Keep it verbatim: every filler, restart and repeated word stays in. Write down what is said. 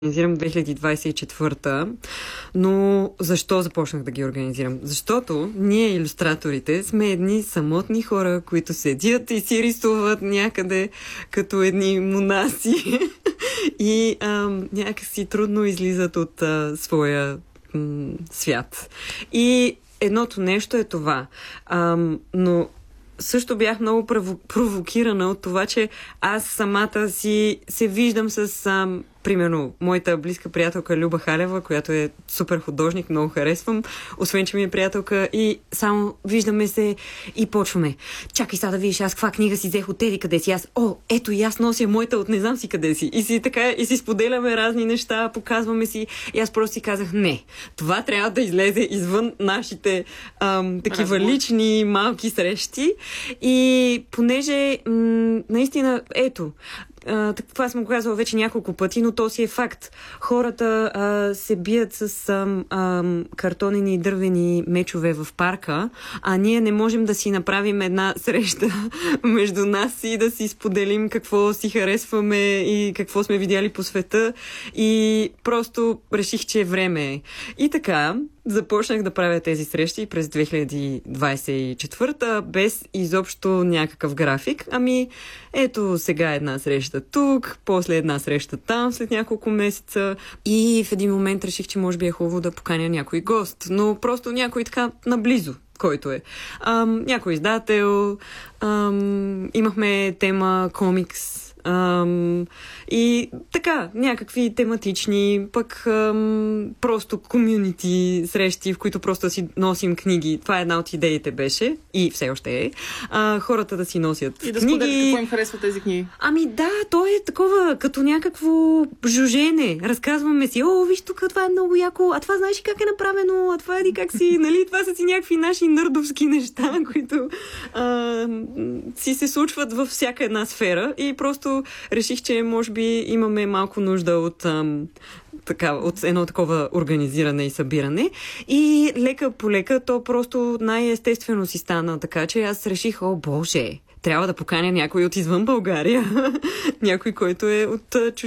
организирам две хиляди двадесет и четвърта, но защо започнах да ги организирам? Защото ние, илюстраторите, сме едни самотни хора, които седят и си рисуват някъде като едни монаси и ам, някакси трудно излизат от а, своя м, свят. И едното нещо е това. Ам, но също бях много прово- провокирана от това, че аз самата си се виждам с, ам, примерно, моята близка приятелка Люба Халева, която е супер художник, много харесвам, освен, че ми е приятелка, и само виждаме се и почваме. Чакай сега да видиш аз каква книга си взех от теди къде си. Аз, о, ето и аз нося моята от не знам си къде си. И си така, и си споделяме разни неща, показваме си. И аз просто си казах, не, това трябва да излезе извън нашите ам, такива Разбор. лични малки срещи. И понеже м- наистина, ето, Uh, това съм го казала вече няколко пъти, но то си е факт. Хората uh, се бият с um, um, картонени и дървени мечове в парка, а ние не можем да си направим една среща между нас и да си споделим какво си харесваме и какво сме видяли по света. И просто реших, че е време. И така започнах да правя тези срещи през две хиляди двадесет и четвърта без изобщо някакъв график. Ами, ето сега една среща тук, после една среща там след няколко месеца, и в един момент реших, че може би е хубаво да поканя някой гост, но просто някой така наблизо, който е. Ам, някой издател, ам, имахме тема комикс, Ам, и така, някакви тематични, пък ам, просто комюнити срещи, в които просто си носим книги. Това е една от идеите беше и все още е. А, хората да си носят и да книги. споделят какво им харесва тези книги. Ами да, то е такова, като някакво жужене. Разказваме си, о, виж тук, това е много яко, а това знаеш ли как е направено, а това е как си, нали, това са си някакви наши нърдовски неща, които а, си се случват във всяка една сфера, и просто реших, че може би имаме малко нужда от, ам, така, от едно такова организиране и събиране. И лека по лека то просто най-естествено си стана, така че аз реших, о боже, трябва да поканя някой от извън България. Някой, който е от